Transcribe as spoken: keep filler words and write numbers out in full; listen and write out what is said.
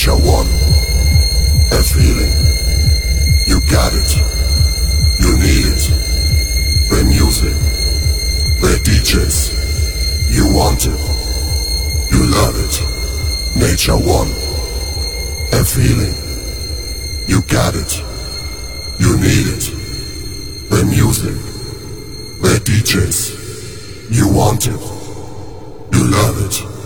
Nature One. A feeling. You got it. You need it. The music. The D Js. You want it. You love it. Nature One. A feeling. You got it. You need it. The music. The D Js. You want it. You love it.